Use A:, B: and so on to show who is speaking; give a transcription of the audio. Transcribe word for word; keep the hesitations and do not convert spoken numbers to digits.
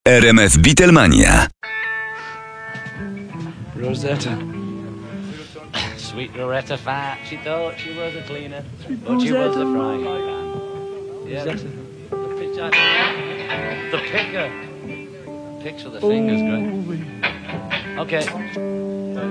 A: R M F Beatlemania.
B: Rosetta. Sweet Rosetta Fat. She thought she was a cleaner, but she was a frying pan. Yeah, the, the, pitch, the picker. Picks with the fingers, great. Okay.